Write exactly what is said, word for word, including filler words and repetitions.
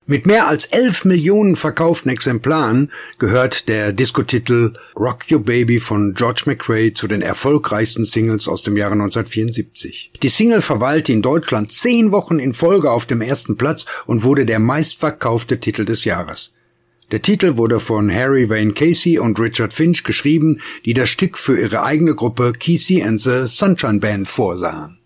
Mit mehr als elf Millionen verkauften Exemplaren gehört der Diskotitel Rock Your Baby von George McRae zu den erfolgreichsten Singles aus dem Jahre neunzehnhundertvierundsiebzig. Die Single verweilte in Deutschland zehn Wochen in Folge auf dem ersten Platz und wurde der meistverkaufte Titel des Jahres. Der Titel wurde von Harry Wayne Casey und Richard Finch geschrieben, die das Stück für ihre eigene Gruppe Casey and the Sunshine Band vorsahen.